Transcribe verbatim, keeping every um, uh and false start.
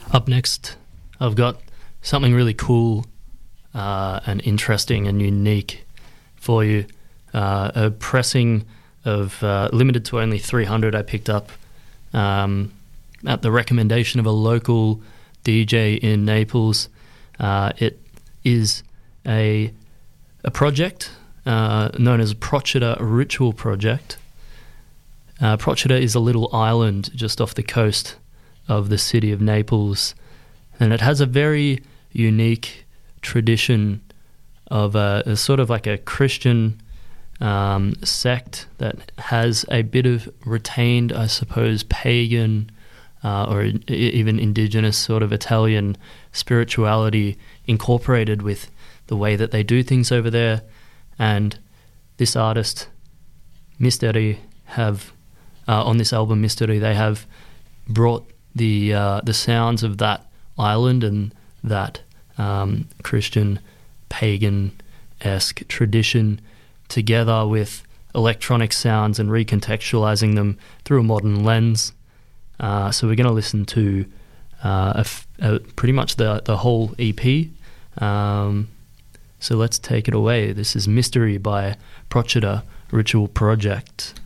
Up next, I've got something really cool uh, and interesting and unique for you. Uh, a pressing of uh, limited to only three hundred I picked up um, at the recommendation of a local D J in Naples. Uh, it is a a project uh, known as Procida Ritual Project. Uh, Procida is a little island just off the coast of the city of Naples, and it has a very unique tradition of a, a sort of like a Christian um, sect that has a bit of retained, I suppose, pagan uh, or I- even indigenous sort of Italian spirituality incorporated with the way that they do things over there. And this artist, Mysteri, have uh, on this album Mysteri, they have brought the uh, the sounds of that island and that um, Christian pagan-esque tradition together with electronic sounds and recontextualizing them through a modern lens. Uh, so we're going to listen to uh, a f- a pretty much the the whole E P. Um, so let's take it away. This is Mysteri by Procida Ritual Project.